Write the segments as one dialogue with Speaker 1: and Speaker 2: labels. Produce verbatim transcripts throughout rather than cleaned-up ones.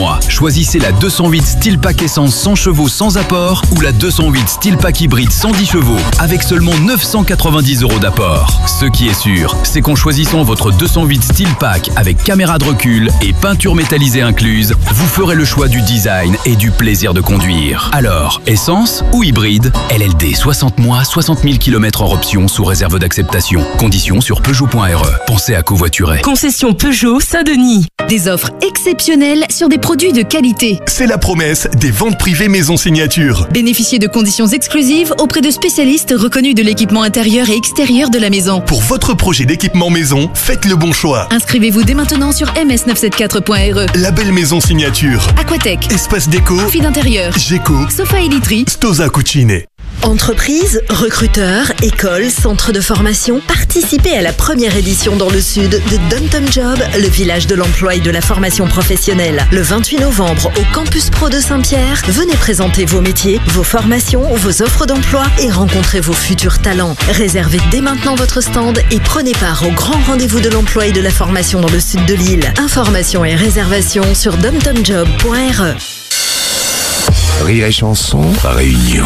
Speaker 1: mois. Choisissez la deux cent huit Steel Pack Essence cent chevaux sans apport ou la deux cent huit Steel Pack Hybride cent dix chevaux avec seulement neuf cent quatre-vingt-dix euros d'apport. Ce qui est sûr, c'est qu'en choisissant votre deux cent huit Steel Pack avec caméra de recul et peinture métallisée incluse, vous ferez le choix du design et du plaisir de conduire. Alors, essence ou hybride? L L D soixante mois, soixante mille kilomètres hors option sous réserve d'acceptation. Conditions sur Peugeot point R E. Pensez à covoiturer.
Speaker 2: Concession Peugeot Saint-Denis.
Speaker 3: Des offres exceptionnelles sur des produits de qualité.
Speaker 4: C'est la promesse des ventes privées Maison Signature.
Speaker 3: Bénéficiez de conditions exclusives auprès de spécialistes reconnus de l'équipement intérieur et extérieur de la maison.
Speaker 4: Pour votre projet d'équipement maison, faites le bon choix.
Speaker 3: Inscrivez-vous dès maintenant sur m s neuf cent soixante-quatorze point R E.
Speaker 4: Label Maison Signature.
Speaker 3: Aquatech.
Speaker 4: Espace déco.
Speaker 3: Amphi d'intérieur.
Speaker 4: Géco.
Speaker 3: Sofa et literie.
Speaker 4: Stosa Cucine.
Speaker 5: Entreprises, recruteurs, écoles, centres de formation, participez à la première édition dans le sud de Dom Tom Job, le village de l'emploi et de la formation professionnelle. Le vingt-huit novembre au Campus Pro de Saint-Pierre, venez présenter vos métiers, vos formations, vos offres d'emploi et rencontrer vos futurs talents. Réservez dès maintenant votre stand et prenez part au grand rendez-vous de l'emploi et de la formation dans le sud de l'île. Informations et réservations sur dom tom job point R E.
Speaker 6: Rire et chanson, réunion.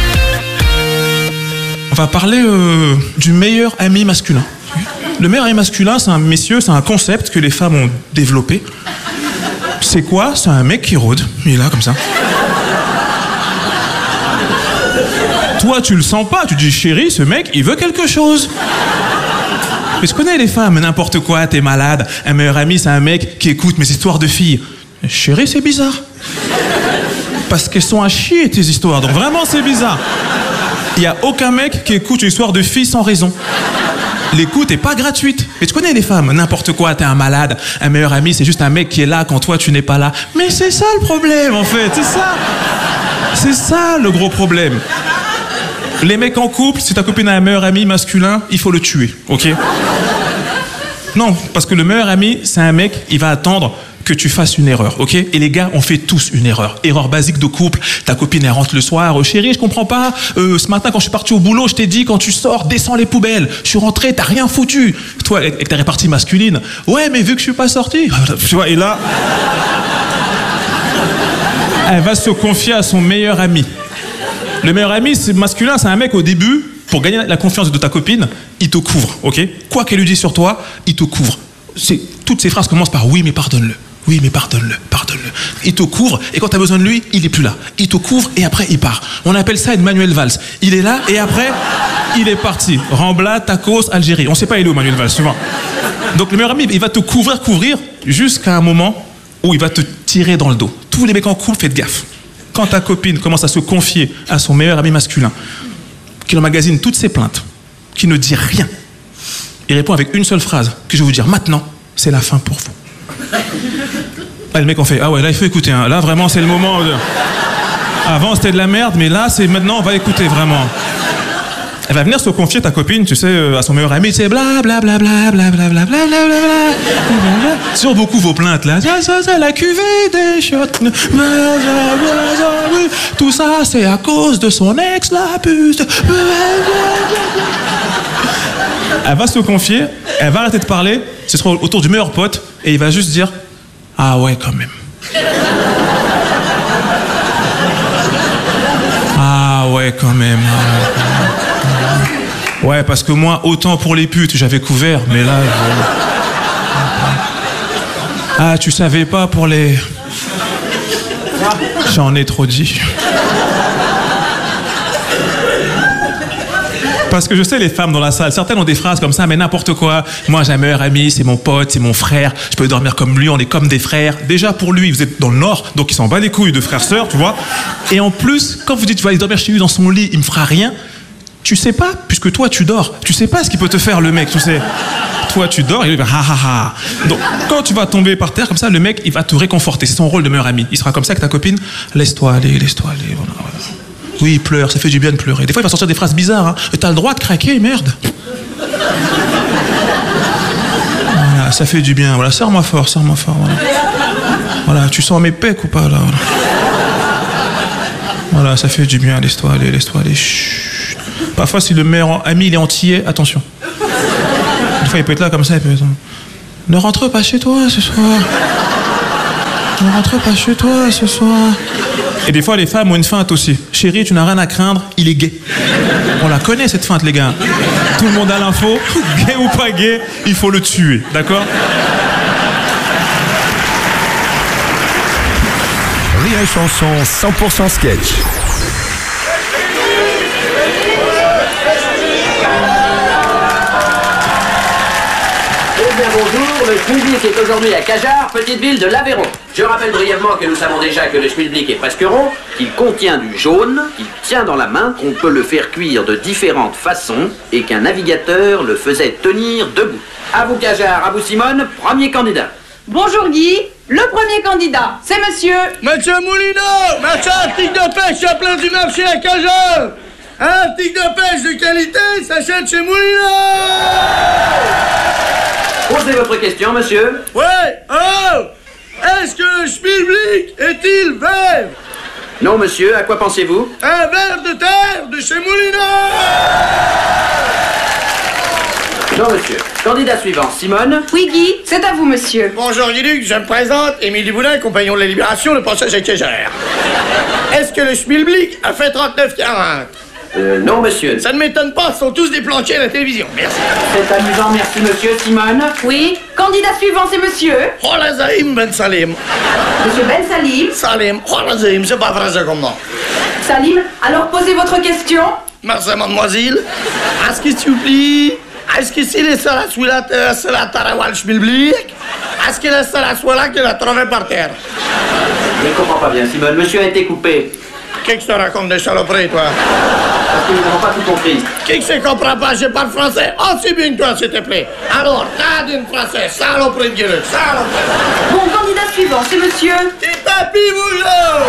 Speaker 7: On va parler euh, du meilleur ami masculin. Le meilleur ami masculin, c'est un messieurs, c'est un concept que les femmes ont développé. C'est quoi? C'est un mec qui rôde. Il est là comme ça. Toi, tu le sens pas. Tu dis chérie, ce mec, il veut quelque chose. Mais je connais les femmes, n'importe quoi, t'es malade. Un meilleur ami, c'est un mec qui écoute mes histoires de filles. Chérie, c'est bizarre. Parce qu'elles sont à chier, tes histoires. Donc vraiment, c'est bizarre. Il n'y a aucun mec qui écoute une histoire de fille sans raison. L'écoute est pas gratuite. Et tu connais les femmes, n'importe quoi, t'es un malade. Un meilleur ami, c'est juste un mec qui est là quand toi, tu n'es pas là. Mais c'est ça le problème, en fait, c'est ça. C'est ça le gros problème. Les mecs en couple, si ta copine a un meilleur ami masculin, il faut le tuer, ok? Non, parce que le meilleur ami, c'est un mec, il va attendre que tu fasses une erreur, ok? Et les gars, on fait tous une erreur. Erreur basique de couple. Ta copine, elle rentre le soir. Euh, chérie, je comprends pas. Euh, ce matin, quand je suis parti au boulot, je t'ai dit, quand tu sors, descends les poubelles. Je suis rentré, t'as rien foutu. Toi, avec ta répartie masculine. Ouais, mais vu que je suis pas sorti. Tu vois, et là, elle va se confier à son meilleur ami. Le meilleur ami, c'est masculin, c'est un mec au début, pour gagner la confiance de ta copine, il te couvre, ok? Quoi qu'elle lui dise sur toi, il te couvre. C'est, toutes ces phrases commencent par oui, mais pardonne-le. Oui, mais pardonne-le, pardonne-le. Il te couvre, et quand tu as besoin de lui, il est plus là. Il te couvre, et après, il part. On appelle ça une Manuel Valls. Il est là, et après, il est parti. Rambla, Tacos, Algérie. On sait pas, il est où, Manuel Valls, souvent. Donc, le meilleur ami, il va te couvrir, couvrir, jusqu'à un moment où il va te tirer dans le dos. Tous les mecs en couple, faites gaffe. Quand ta copine commence à se confier à son meilleur ami masculin, qui emmagasine toutes ses plaintes, qui ne dit rien, il répond avec une seule phrase, que je vais vous dire maintenant, c'est la fin pour vous. Ah, le mec on fait, ah ouais, là il faut écouter, hein. Là vraiment c'est le moment de... Avant c'était de la merde, mais là c'est maintenant on va écouter vraiment. Elle va venir se confier, ta copine, tu sais, à son meilleur ami, tu sais, bla bla bla bla bla bla bla bla bla bla bla. Sur beaucoup vos plaintes là, ça ça ça la cuvée des shots, tout ça c'est à cause de son ex la puce. Elle va se confier, elle va arrêter de parler, ce sera autour du meilleur pote, et il va juste dire ah ouais quand même. Ah ouais quand même. Ouais, parce que moi, autant pour les putes, j'avais couvert, mais là... Je... Ah, tu savais pas pour les... J'en ai trop dit. Parce que je sais les femmes dans la salle, certaines ont des phrases comme ça, mais n'importe quoi. Moi j'ai un meilleur ami, c'est mon pote, c'est mon frère, je peux dormir comme lui, on est comme des frères. Déjà pour lui, vous êtes dans le nord, donc il s'en bat les couilles de frères-sœurs, tu vois. Et en plus, quand vous dites tu vas aller dormir chez lui dans son lit, il me fera rien, tu sais pas, puisque toi tu dors, tu sais pas ce qu'il peut te faire le mec, tu sais. Toi tu dors, et il va ha ha ha. Donc quand tu vas tomber par terre comme ça, le mec il va te réconforter, c'est son rôle de meilleur ami. Il sera comme ça avec ta copine, laisse-toi aller, laisse-toi aller, voilà, voilà. Oui, il pleure, ça fait du bien de pleurer. Des fois, il va sortir des phrases bizarres. Hein. T'as le droit de craquer, merde. Voilà, ça fait du bien. Voilà, serre-moi fort, serre-moi fort. Voilà. Voilà, tu sens mes pecs ou pas, là voilà. Voilà, ça fait du bien. Laisse-toi aller, laisse-toi aller. Chut. Parfois, si le meilleur ami, il est antillais, attention. Des fois, il peut être là comme ça, il peut être... Ne rentre pas chez toi ce soir. Ne rentre pas chez toi ce soir. Et des fois, les femmes ont une feinte aussi. Chérie, tu n'as rien à craindre, il est gay. On la connaît, cette feinte, les gars. Tout le monde a l'info. Gay ou pas gay, il faut le tuer. D'accord?
Speaker 6: Rire et chanson cent pour cent sketch.
Speaker 8: Eh bien bonjour, le Schmilblick est aujourd'hui à Cajarc, petite ville de l'Aveyron. Je rappelle brièvement que nous savons déjà que le Schmilblick est presque rond, qu'il contient du jaune, qu'il tient dans la main, qu'on peut le faire cuire de différentes façons et qu'un navigateur le faisait tenir debout. À vous Cajarc, à vous Simone, premier candidat.
Speaker 9: Bonjour Guy, le premier candidat, c'est monsieur...
Speaker 10: Monsieur Moulineau, marchand article de pêche à place du marché à Cajarc. Un article de pêche de qualité s'achète chez Moulineau.
Speaker 8: Posez votre question, monsieur.
Speaker 10: Ouais, oh! Est-ce que le Schmilblick est-il vert?
Speaker 8: Non, monsieur, à quoi pensez-vous?
Speaker 10: Un ver de terre de chez Moulineau.
Speaker 8: Non, monsieur. Candidat suivant, Simone.
Speaker 9: Oui Guy, c'est à vous monsieur.
Speaker 10: Bonjour Guy-Luc, je me présente, Émile Duboulin, compagnon de la Libération, le passage à Cajarc. Est-ce que le Schmilblick a fait trente-neuf quarante?
Speaker 8: Euh, non, monsieur.
Speaker 10: Ça ne m'étonne pas, ils sont tous déplanchés à la télévision. Merci.
Speaker 8: C'est amusant, merci, monsieur. Simone.
Speaker 9: Oui, candidat suivant, c'est monsieur...
Speaker 10: Rolazaïm Ben Salim.
Speaker 9: Monsieur Ben Salim.
Speaker 10: Salim, Rolazaïm, c'est pas français comme nom.
Speaker 9: Salim, alors posez votre question.
Speaker 10: Merci, mademoiselle. Est-ce que s'il vous plaît, est-ce que c'est le seul à celui-là, c'est la Tarawal Schmilblick? Est-ce que le seul à celui-là qui l'a trouvé par terre?
Speaker 8: Je ne comprends pas bien, Simone. Monsieur a été coupé.
Speaker 10: Qu'est-ce que je te raconte des saloperies, toi?
Speaker 8: Parce que nous n'avons pas tout compris.
Speaker 10: Qui que c'est comprend pas? Je parle français. Aussi bien que toi, s'il te plaît. Alors, t'as dit français. Saloperie de gueule. Saloperie.
Speaker 9: Bon, candidat suivant, c'est monsieur...
Speaker 10: Et Papy Boulot!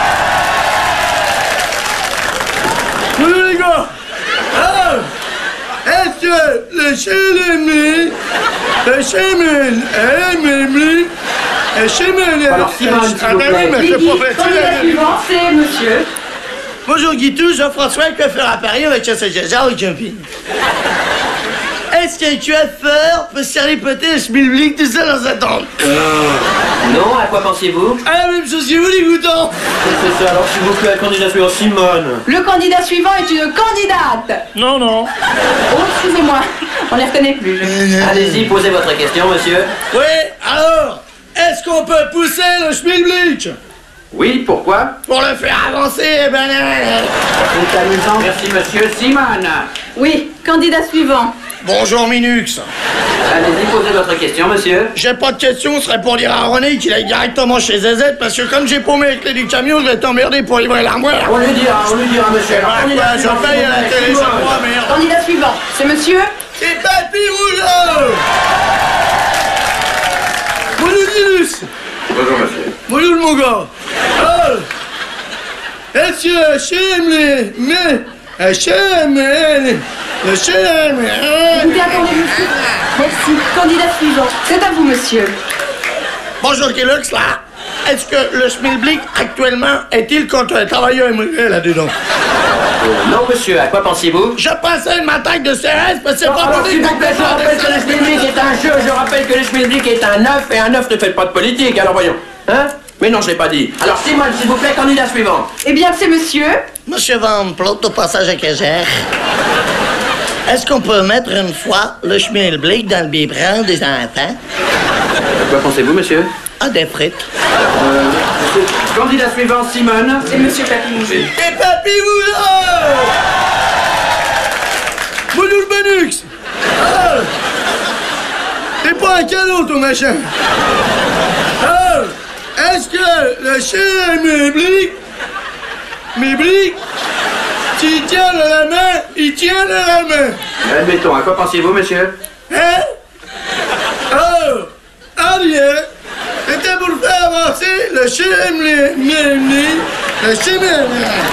Speaker 10: Bonjour les gars! Alors, est-ce que le chélémi, le chémel, le le chémel...
Speaker 8: Alors, Simone, s'il vous plaît.
Speaker 9: Oui, Guy, candidat suivant, c'est monsieur...
Speaker 10: Bonjour Guitou, Jean-François, coiffeur à Paris avec chasse à Jaja au camping. Est-ce qu'un coiffeur peut se servir peut-être le Schmilblick tout seul dans sa tente?
Speaker 8: Euh, non, à quoi pensez-vous?
Speaker 10: À la même chose que vous, les goutons.
Speaker 8: C'est ça, alors s'il vous plaît, candidat suivant, Simone.
Speaker 9: Le candidat suivant est une candidate.
Speaker 10: Non, non.
Speaker 9: Oh, excusez-moi, on les reconnaît plus.
Speaker 8: Allez-y, posez votre question, monsieur.
Speaker 10: Oui, alors, est-ce qu'on peut pousser le Schmilblick?
Speaker 8: Oui, pourquoi?
Speaker 10: Pour le faire avancer, ben...
Speaker 8: C'est amusant, merci, monsieur. Simone.
Speaker 9: Oui, candidat suivant.
Speaker 10: Bonjour Minux.
Speaker 8: Allez-y, posez votre question, monsieur.
Speaker 10: J'ai pas de question, ce serait pour dire à René qu'il aille directement chez Z Z, parce que comme j'ai paumé les clés du camion, je vais t'emmerder pour livrer l'armoire.
Speaker 8: On lui dira, on lui dira, monsieur. Alors,
Speaker 10: Ouais,
Speaker 8: candidat
Speaker 10: ouais,
Speaker 8: suivant,
Speaker 10: je paye
Speaker 8: s'il
Speaker 10: à
Speaker 8: vous
Speaker 10: la
Speaker 8: plaît,
Speaker 10: télé chaque
Speaker 8: Simone.
Speaker 10: mois, merde.
Speaker 9: Candidat suivant, c'est monsieur...
Speaker 10: Et Papy Rouleau. Bonjour Linus.
Speaker 8: Bonjour, monsieur.
Speaker 10: Bonjour mon gars. Oh. Est-ce que j'aime les... Mais... J'aime les... J'aime les...
Speaker 9: Écoutez, attendez, monsieur. Merci. Candidat suivant, c'est à vous, monsieur.
Speaker 10: Bonjour Kellogg's, là. Est-ce que le Schmilblick, actuellement, est-il contre les travailleurs immigrés là-dedans?
Speaker 8: Euh, non, monsieur, à quoi pensez-vous?
Speaker 10: Je pensais une attaque de C R S, mais c'est
Speaker 8: Non,
Speaker 10: pas
Speaker 8: alors,
Speaker 10: pour
Speaker 8: s'il
Speaker 10: dire
Speaker 8: vous plaît, je rappelle que le Schmilblick est un jeu, je rappelle que le Schmilblick est un œuf, et un œuf ne fait pas de politique, alors voyons. Hein? Mais non, je l'ai pas dit. Alors, Simone, s'il vous plaît, candidat suivant.
Speaker 9: Eh bien, c'est monsieur...
Speaker 10: Monsieur Van Plot, au passage à Cajarc. Est-ce qu'on peut mettre une fois le Schmilblick dans le biberon des enfants?
Speaker 8: À quoi pensez-vous, monsieur?
Speaker 10: Ah, des frites.
Speaker 8: Euh, monsieur, candidat suivant, Simone.
Speaker 9: C'est monsieur Papy.
Speaker 10: Et Papy Boulot! Bonjour Benux! Ah! T'es pas un cadeau, ton machin! Ah! Est-ce que le chien Schmilblick, Schmilblick, s'il tient de la main, il tient de la main?
Speaker 8: Admettons, à quoi pensez-vous, monsieur?
Speaker 10: Hein? Oh! Ah bien! C'était pour faire avancer le chemin, le chemin.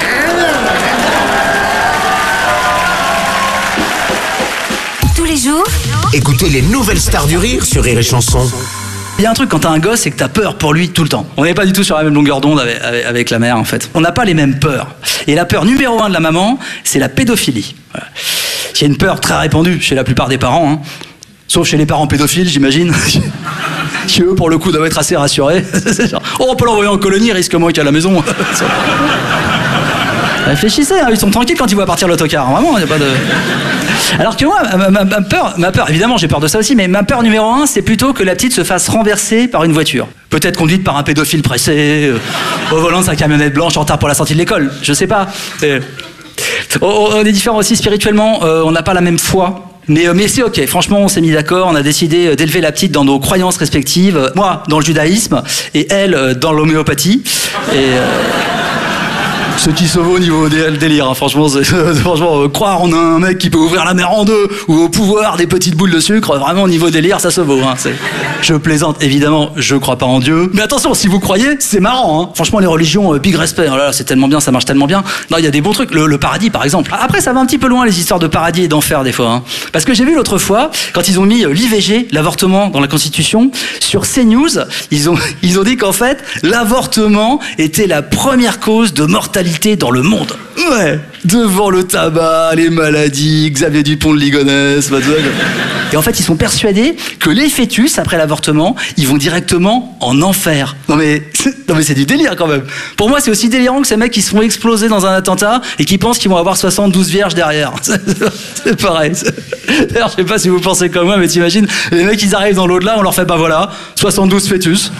Speaker 2: Tous les jours,
Speaker 6: Écoutez les nouvelles stars du rire sur Rire et Chanson.
Speaker 11: Il y a un truc quand t'as un gosse, c'est que t'as peur pour lui tout le temps. On n'est pas du tout sur la même longueur d'onde avec, avec, avec la mère en fait. On n'a pas les mêmes peurs. Et la peur numéro un de la maman, c'est la pédophilie. Voilà. Il y a une peur très répandue chez la plupart des parents, hein. Sauf chez les parents pédophiles, j'imagine. qui eux, pour le coup, doivent être assez rassurés. Genre, oh, on peut l'envoyer en colonie, il risque moins qu'à la maison. Réfléchissez, hein, ils sont tranquilles quand ils voient partir l'autocar. Vraiment, il n'y a pas de... Alors que moi, ma, ma, ma peur, ma peur, évidemment, j'ai peur de ça aussi, mais ma peur numéro un, c'est plutôt que la petite se fasse renverser par une voiture. Peut-être conduite par un pédophile pressé, euh, au volant de sa camionnette blanche en retard pour la sortie de l'école. Je sais pas. Euh, on, on est différents aussi spirituellement, euh, on n'a pas la même foi. Mais, euh, mais c'est ok, franchement, on s'est mis d'accord, on a décidé d'élever la petite dans nos croyances respectives. Moi, dans le judaïsme, et elle, euh, dans l'homéopathie. Et... Euh, ce qui sauve au niveau des délire, hein. Franchement, c'est, franchement euh, croire en un mec qui peut ouvrir la mer en deux ou au pouvoir des petites boules de sucre, vraiment au niveau délire, ça se vaut. Hein. C'est... Je plaisante, évidemment, je crois pas en Dieu. Mais attention, si vous croyez, c'est marrant. Hein. Franchement, les religions, euh, big respect. Oh là là, c'est tellement bien, ça marche tellement bien. Non, il y a des bons trucs. Le, le paradis, par exemple. Après, ça va un petit peu loin les histoires de paradis et d'enfer des fois. Hein. Parce que j'ai vu l'autre fois, quand ils ont mis euh, l'I V G, l'avortement, dans la Constitution, sur CNews, ils ont, ils ont dit qu'en fait, l'avortement était la première cause de mortalité dans le monde. Ouais, devant le tabac, les maladies, Xavier Dupont de Ligonnès, et en fait ils sont persuadés que les fœtus après l'avortement, ils vont directement en enfer. Non mais, non mais c'est du délire quand même. Pour moi c'est aussi délirant que ces mecs qui se font exploser dans un attentat et qui pensent qu'ils vont avoir soixante-douze vierges derrière. C'est pareil. D'ailleurs je sais pas si vous pensez comme moi, mais t'imagines, les mecs ils arrivent dans l'au-delà, on leur fait bah voilà, soixante-douze fœtus.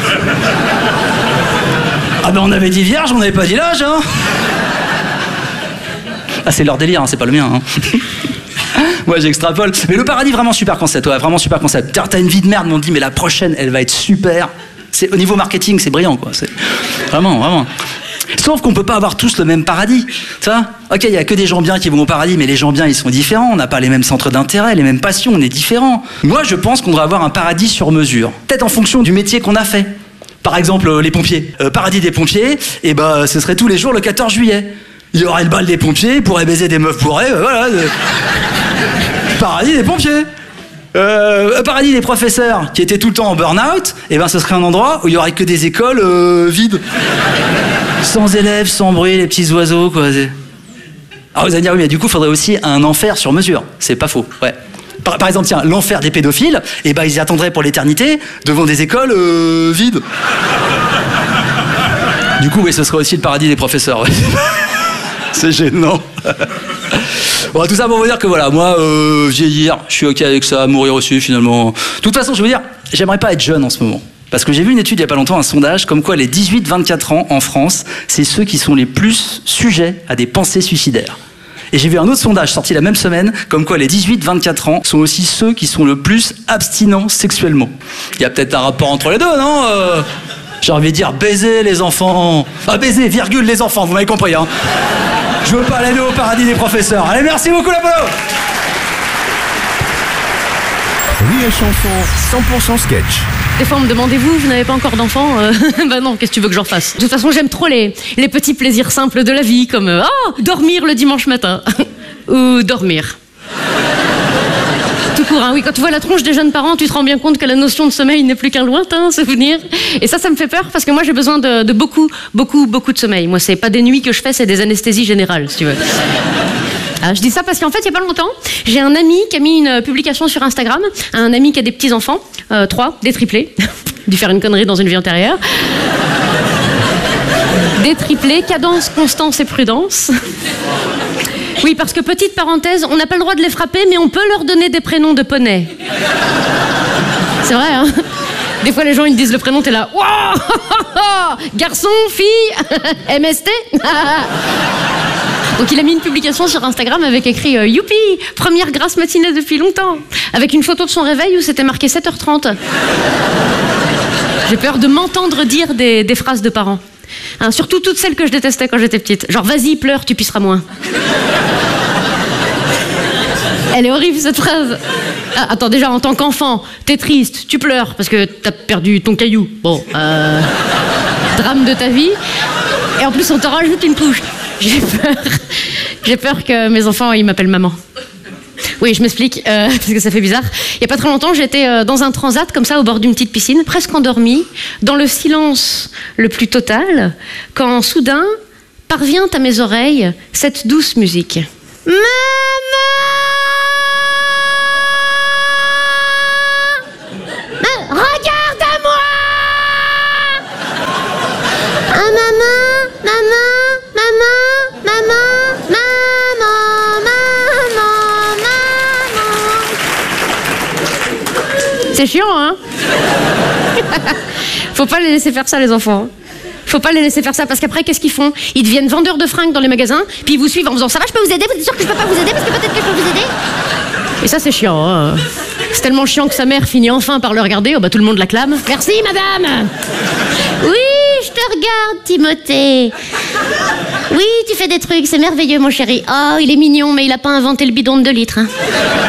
Speaker 11: Ah ben on avait dit vierge, on n'avait pas dit l'âge, hein. Ah c'est leur délire, hein, c'est pas le mien. Hein. Moi j'extrapole. Mais le paradis, vraiment super concept, ouais, vraiment super concept. T'as une vie de merde, mais on te dit mais la prochaine, elle va être super. C'est, au niveau marketing, c'est brillant, quoi. C'est... Vraiment, vraiment. Sauf qu'on peut pas avoir tous le même paradis, tu vois. Ok, il y a que des gens bien qui vont au paradis, mais les gens bien, ils sont différents. On n'a pas les mêmes centres d'intérêt, les mêmes passions, on est différents. Moi, je pense qu'on devrait avoir un paradis sur mesure. Peut-être en fonction du métier qu'on a fait. Par exemple, euh, les pompiers. Euh, paradis des pompiers, et ben, ce serait tous les jours le quatorze juillet. Il y aurait le bal des pompiers, ils pourraient baiser des meufs bourrées, euh, voilà. Euh. Paradis des pompiers. Euh, paradis des professeurs qui étaient tout le temps en burn-out, et ben, ce serait un endroit où il y aurait que des écoles euh, vides. Sans élèves, sans bruit, les petits oiseaux, quoi. Alors vous allez dire, oui, mais du coup, il faudrait aussi un enfer sur mesure. C'est pas faux, ouais. Par, par exemple, tiens, l'enfer des pédophiles, et ben, ils y attendraient pour l'éternité devant des écoles euh, vides. Du coup, oui, ce serait aussi le paradis des professeurs, ouais. C'est gênant. Bon, tout ça pour vous dire que voilà, moi, euh, vieillir, je suis ok avec ça, mourir aussi, finalement. De toute façon, je veux dire, j'aimerais pas être jeune en ce moment. Parce que j'ai vu une étude il y a pas longtemps, un sondage, comme quoi les dix-huit vingt-quatre ans en France, c'est ceux qui sont les plus sujets à des pensées suicidaires. Et j'ai vu un autre sondage sorti la même semaine, comme quoi les dix-huit vingt-quatre ans sont aussi ceux qui sont le plus abstinents sexuellement. Il y a peut-être un rapport entre les deux, non euh, J'ai envie de dire baiser les enfants. Ah, baiser, virgule, les enfants, vous m'avez compris, hein. Je veux pas aller au paradis des professeurs. Allez, merci beaucoup, l'Apollo.
Speaker 6: Rire et chanson, cent pour cent sketch.
Speaker 12: Des fois, on me demandez, vous, vous n'avez pas encore d'enfant euh, Bah non, qu'est-ce que tu veux que j'en fasse? De toute façon, j'aime trop les, les petits plaisirs simples de la vie, comme euh, oh, dormir le dimanche matin. Ou dormir. Tout court, hein. Oui, quand tu vois la tronche des jeunes parents, tu te rends bien compte que la notion de sommeil n'est plus qu'un lointain souvenir. Et ça, ça me fait peur, parce que moi, j'ai besoin de, de beaucoup, beaucoup, beaucoup de sommeil. Moi, c'est pas des nuits que je fais, c'est des anesthésies générales, si tu veux. Ah, je dis ça parce qu'en fait, il n'y a pas longtemps, j'ai un ami qui a mis une publication sur Instagram, un ami qui a des petits-enfants, euh, trois, des triplés, dû faire une connerie dans une vie antérieure. Des triplés, cadence, constance et prudence. Oui, parce que, petite parenthèse, on n'a pas le droit de les frapper, mais on peut leur donner des prénoms de poney. C'est vrai, hein? Des fois, les gens, ils me disent le prénom, t'es là, wow, garçon, fille, M S T. Donc il a mis une publication sur Instagram avec écrit euh, « Youpi, première grasse matinée depuis longtemps » avec une photo de son réveil où c'était marqué sept heures trente. J'ai peur de m'entendre dire des, des phrases de parents. Hein, surtout toutes celles que je détestais quand j'étais petite. Genre « Vas-y, pleure, tu pisseras moins ». Elle est horrible cette phrase. Ah, attends, déjà en tant qu'enfant, t'es triste, tu pleures parce que t'as perdu ton caillou. Bon, euh, drame de ta vie. Et en plus on te rajoute une couche. J'ai peur. J'ai peur que mes enfants, ils m'appellent maman. Oui, je m'explique, euh, parce que ça fait bizarre. Il n'y a pas très longtemps, j'étais euh, dans un transat, comme ça, au bord d'une petite piscine, presque endormie, dans le silence le plus total, quand soudain parvient à mes oreilles cette douce musique. Maman! Regarde
Speaker 13: Ah, maman, maman, maman, maman, maman, maman, maman.
Speaker 12: C'est chiant, hein? Faut pas les laisser faire ça, les enfants. Faut pas les laisser faire ça, parce qu'après, qu'est-ce qu'ils font? Ils deviennent vendeurs de fringues dans les magasins, puis ils vous suivent en faisant ça va, je peux vous aider? Vous êtes sûr que je peux pas vous aider parce que peut-être que je peux vous aider? Et ça, c'est chiant, hein. C'est tellement chiant que sa mère finit enfin par le regarder, oh bah tout le monde l'acclame. Merci, madame!
Speaker 13: Oui, je te regarde, Timothée. Oui, tu fais des trucs, c'est merveilleux, mon chéri. Oh, il est mignon, mais il a pas inventé le bidon de deux litres. Hein.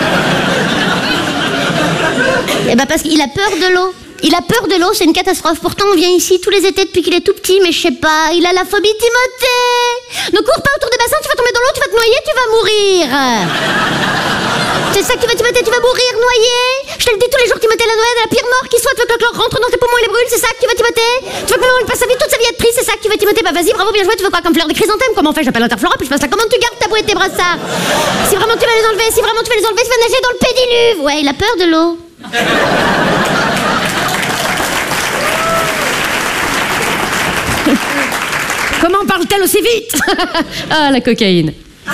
Speaker 13: Eh ben, parce qu'il a peur de l'eau. Il a peur de l'eau, c'est une catastrophe. Pourtant, on vient ici tous les étés depuis qu'il est tout petit, mais je sais pas, il a la phobie. Timothée! Ne cours pas autour des bassins, tu vas tomber dans l'eau, tu vas te noyer, tu vas mourir. C'est ça que tu vas, Timothée, tu vas mourir noyé. Je te le dis tous les jours, Timothée, la noyade est la pire mort qui soit. Tu veux que le chlore rentre dans tes poumons et les brûle, c'est ça que tu veux, Timothée? Tu veux que maman passe sa vie, toute sa vie à être triste, c'est ça que tu veux, Timothée? Bah vas-y, bravo, bien joué, tu veux quoi comme fleur de chrysanthème? Comment on fait? J'appelle Interflora, puis je passe la commande, tu gardes ta bouée et tes brassards. Si vraiment tu vas les enlever, si vraiment tu vas les enlever, tu vas nager dans le pédiluve. Ouais, il a peur de l'eau.
Speaker 12: Comment parle-t-elle aussi vite? Ah, la cocaïne.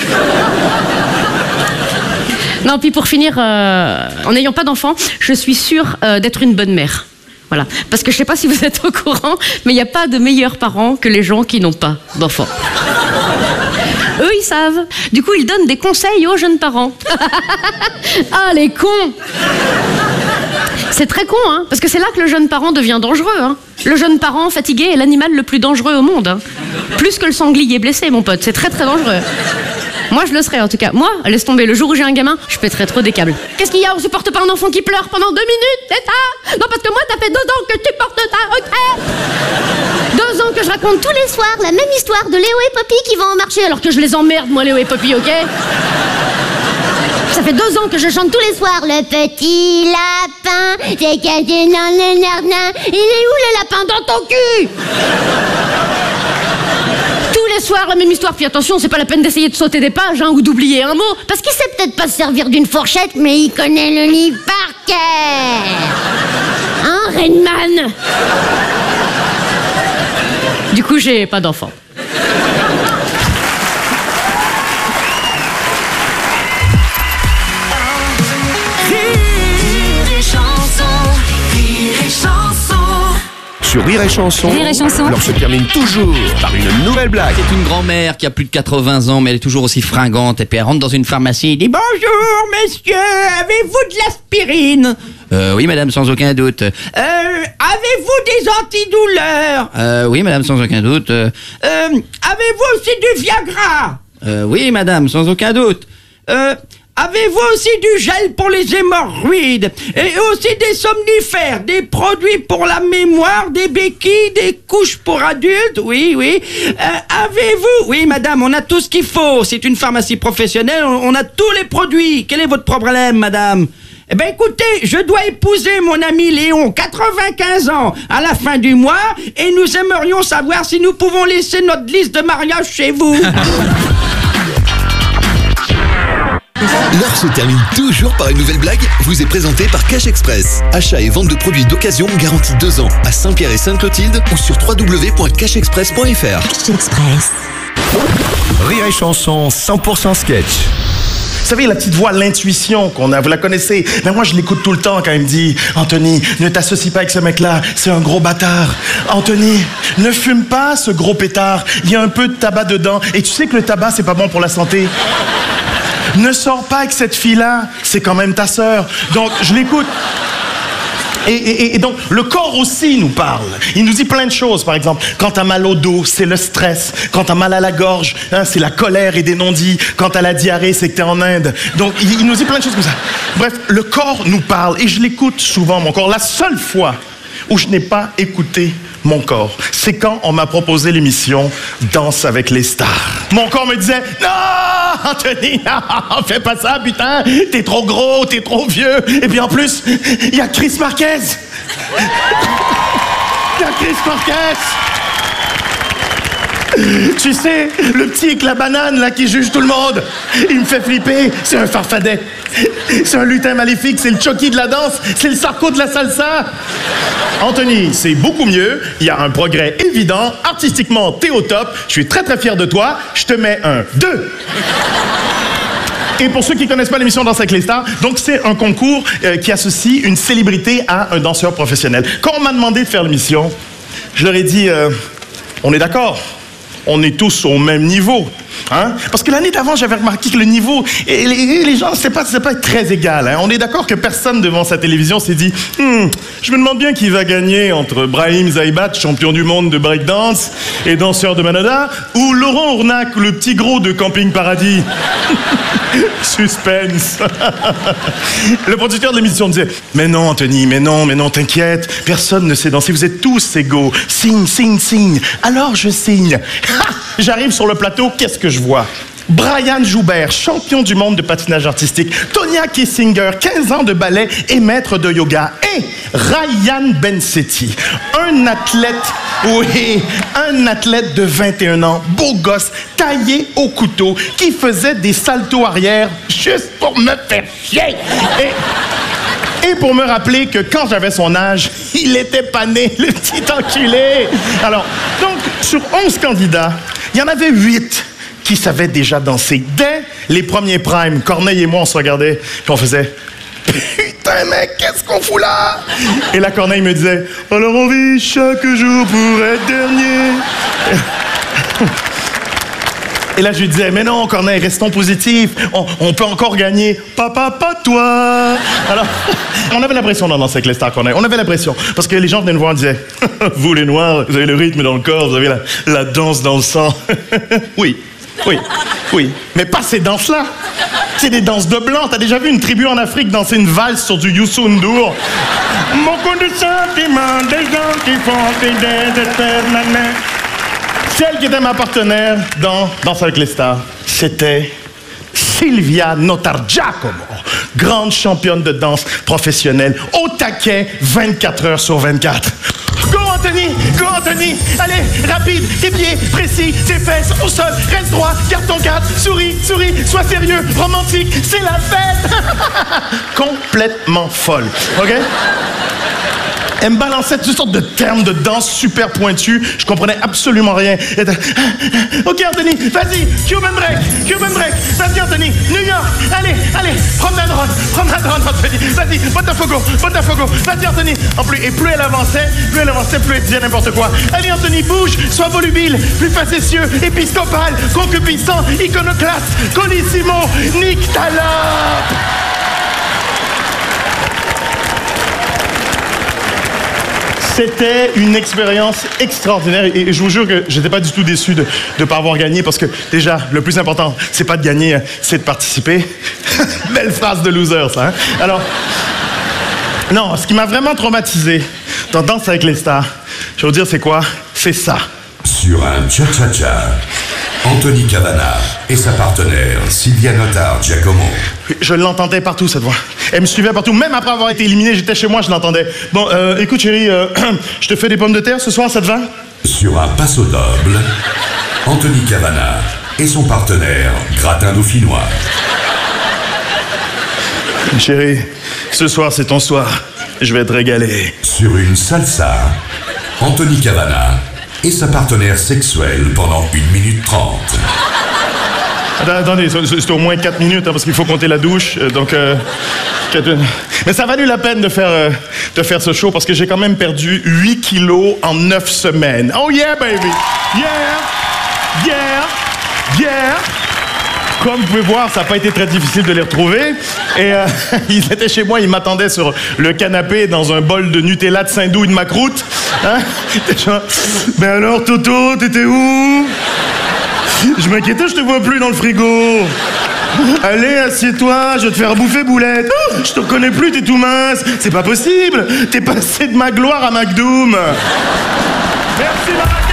Speaker 12: Non, puis pour finir, euh, en n'ayant pas d'enfant, je suis sûre euh, d'être une bonne mère. Voilà. Parce que je sais pas si vous êtes au courant, mais il n'y a pas de meilleurs parents que les gens qui n'ont pas d'enfants. Eux, ils savent. Du coup, ils donnent des conseils aux jeunes parents. Ah, les cons! C'est très con, hein, parce que c'est là que le jeune parent devient dangereux. Hein. Le jeune parent fatigué est l'animal le plus dangereux au monde. Hein. Plus que le sanglier blessé, mon pote. C'est très très dangereux. Moi, je le serais en tout cas. Moi, laisse tomber, le jour où j'ai un gamin, je pèterais trop des câbles. Qu'est-ce qu'il y a? On supporte pas un enfant qui pleure pendant deux minutes, c'est ça? Non, parce que moi, ça fait deux ans que tu portes ça, ok? Deux ans que je raconte tous les soirs la même histoire de Léo et Poppy qui vont au marché, alors que je les emmerde, moi, Léo et Poppy, ok? Ça fait deux ans que je chante tous les soirs. Le petit lapin, c'est caché dans le jardin. Il est où le lapin? Dans ton cul? Tous les soirs, la même histoire. Puis attention, c'est pas la peine d'essayer de sauter des pages hein, ou d'oublier un mot. Parce qu'il sait peut-être pas se servir d'une fourchette, mais il connaît le livre par cœur. Hein, Rainman? Du coup, j'ai pas d'enfant.
Speaker 6: Sur Rire et Chanson,
Speaker 2: Rire et Chanson.
Speaker 6: alors se termine toujours par une nouvelle blague.
Speaker 14: C'est une grand-mère qui a plus de quatre-vingts ans, mais elle est toujours aussi fringante. Et puis elle rentre dans une pharmacie, elle dit « Bonjour, monsieur, avez-vous de l'aspirine ?»« Euh, oui, madame, sans aucun doute. Euh, avez-vous des antidouleurs ?»« Euh, oui, madame, sans aucun doute. Euh, euh, avez-vous aussi du Viagra ?»« Euh, oui, madame, sans aucun doute. Euh... » Avez-vous aussi du gel pour les hémorroïdes et aussi des somnifères, des produits pour la mémoire, des béquilles, des couches pour adultes? Oui, oui. Euh, avez-vous... Oui, madame, on a tout ce qu'il faut. C'est une pharmacie professionnelle, on, on a tous les produits. Quel est votre problème, madame? Eh bien, écoutez, je dois épouser mon ami Léon, quatre-vingt-quinze ans, à la fin du mois, et nous aimerions savoir si nous pouvons laisser notre liste de mariage chez vous.
Speaker 1: L'heure se termine toujours par une nouvelle blague, vous est présentée par Cash Express. Achat et vente de produits d'occasion garantis deux ans à Saint-Pierre et Sainte-Clotilde ou sur w w w point cash express point f r.
Speaker 5: Cash Express.
Speaker 6: Rire et Chanson cent pour cent sketch.
Speaker 15: Vous savez, la petite voix, l'intuition qu'on a, vous la connaissez. Mais moi, je l'écoute tout le temps quand il me dit « Anthony, ne t'associe pas avec ce mec-là, c'est un gros bâtard. Anthony, ne fume pas ce gros pétard, il y a un peu de tabac dedans. Et tu sais que le tabac, c'est pas bon pour la santé. Ne sors pas avec cette fille-là, c'est quand même ta sœur. » Donc, je l'écoute. Et, et, et donc, le corps aussi nous parle. Il nous dit plein de choses, par exemple. Quand t'as mal au dos, c'est le stress. Quand t'as mal à la gorge, hein, c'est la colère et des non-dits. Quand t'as la diarrhée, c'est que t'es en Inde. Donc, il, il nous dit plein de choses comme ça. Bref, le corps nous parle et je l'écoute souvent, mon corps. La seule fois où je n'ai pas écouté mon corps, c'est quand on m'a proposé l'émission Danse avec les stars. Mon corps me disait « Non, Anthony, non, fais pas ça, putain, t'es trop gros, t'es trop vieux. » Et puis en plus, il y a Chris Marquez. Il y a Chris Marquez. Tu sais, le petit avec la banane, là, qui juge tout le monde. Il me fait flipper. C'est un farfadet. C'est un lutin maléfique. C'est le Chucky de la danse. C'est le Sarko de la salsa. Anthony, c'est beaucoup mieux. Il y a un progrès évident. Artistiquement, t'es au top. Je suis très, très fier de toi. Je te mets un deux. Et pour ceux qui ne connaissent pas l'émission Danse avec les stars, donc c'est un concours euh, qui associe une célébrité à un danseur professionnel. Quand on m'a demandé de faire l'émission, je leur ai dit, euh, on est d'accord, on est tous au même niveau. Hein? Parce que l'année d'avant, j'avais remarqué que le niveau, et les, les gens, c'est pas, c'est pas très égal. Hein? On est d'accord que personne devant sa télévision s'est dit hm, je me demande bien qui va gagner entre Brahim Zaïbat, champion du monde de breakdance et danseur de Manada, ou Laurent Ournac, le petit gros de Camping Paradis. Suspense. Le producteur de l'émission disait mais non, Anthony, mais non, mais non, t'inquiète, personne ne sait danser, vous êtes tous égaux. Signe, signe, signe. Alors je signe. J'arrive sur le plateau, qu'est-ce que je vois? Brian Joubert, champion du monde de patinage artistique. Tonya Kissinger, quinze ans de ballet et maître de yoga. Et Ryan Bensetti, un athlète, oui, un athlète de vingt et un ans, beau gosse, taillé au couteau, qui faisait des saltos arrière juste pour me faire chier. Et... Et pour me rappeler que quand j'avais son âge, il était pas né, le petit enculé. Alors, donc, sur onze candidats, il y en avait huit qui savaient déjà danser. Dès les premiers primes, Corneille et moi, on se regardait, puis on faisait « Putain, mec, qu'est-ce qu'on fout là? » Et la Corneille me disait « Alors on vit chaque jour pour être dernier. » Et là, je lui disais, mais non, Corneille, restons positifs. On, on peut encore gagner. Papa, pas toi. Alors, on avait l'impression d'en danser avec les stars, Corneille. On avait l'impression. Parce que les gens venaient nous voir et disaient, vous les Noirs, vous avez le rythme dans le corps, vous avez la, la danse dans le sang. Oui, oui, oui. Mais pas ces danses-là. C'est des danses de blanc. T'as déjà vu une tribu en Afrique danser une valse sur du Youssou N'Dour? Beaucoup de sentiments, des gens qui font des déterminés. Celle qui était ma partenaire dans Danse avec les stars, c'était Sylvia Notargiacomo, grande championne de danse professionnelle, au taquet vingt-quatre heures sur vingt-quatre. Go Anthony, go Anthony, allez, rapide, tes pieds, précis, tes fesses, au sol, reste droit, garde ton cadre, souris, souris, sois sérieux, romantique, c'est la fête. Complètement folle, ok? Elle me balançait toutes sortes de termes de danse super pointus. Je comprenais absolument rien. Elle était... OK, Anthony, vas-y, Cuban break, Cuban break. Vas-y, Anthony, New York. Allez, allez, prends la drone, prends la drone, Anthony. Vas-y, Botafogo, Botafogo. Vas-y, Anthony. En plus, et plus elle avançait, plus elle avançait, plus elle disait n'importe quoi. Allez, Anthony, bouge, sois volubile, plus facétieux, épiscopal, concupiscent, iconoclaste, colissimo, nique ta lope. C'était une expérience extraordinaire et je vous jure que j'étais pas du tout déçu de ne pas avoir gagné parce que déjà, le plus important, c'est pas de gagner, c'est de participer. Belle phrase de loser, ça. Hein? Alors, non, ce qui m'a vraiment traumatisé dans Danse avec les stars, je vais vous dire c'est quoi? C'est ça.
Speaker 16: Sur un cha-cha-cha, Anthony Cavana et sa partenaire Sylvia Notargiacomo.
Speaker 15: Je l'entendais partout, cette voix. Elle me suivait partout. Même après avoir été éliminé, j'étais chez moi, je l'entendais. Bon, euh, écoute, chérie, euh, je te fais des pommes de terre ce soir, ça te va?
Speaker 16: Sur un passo doble, Anthony Cavana et son partenaire Gratin Dauphinois.
Speaker 15: Chérie, ce soir, c'est ton soir. Je vais te régaler.
Speaker 16: Sur une salsa, Anthony Cavana et sa partenaire sexuelle pendant une minute trente.
Speaker 15: Attendez, c'est au moins quatre minutes, hein, parce qu'il faut compter la douche, euh, donc... Euh, mais ça a valu la peine de faire, euh, de faire ce show, parce que j'ai quand même perdu huit kilos en neuf semaines. Oh yeah, baby! Yeah! Yeah! Yeah! Comme vous pouvez voir, ça n'a pas été très difficile de les retrouver. Et euh, ils étaient chez moi, ils m'attendaient sur le canapé dans un bol de Nutella de Saint-Doux et de macroute. Hein? Ben alors, Toto, t'étais où? Je m'inquiétais, je te vois plus dans le frigo. Allez, assieds-toi, je vais te faire bouffer, boulette. Oh, je te reconnais plus, t'es tout mince. C'est pas possible. T'es passé de ma gloire à McDoom. Merci, Maracas.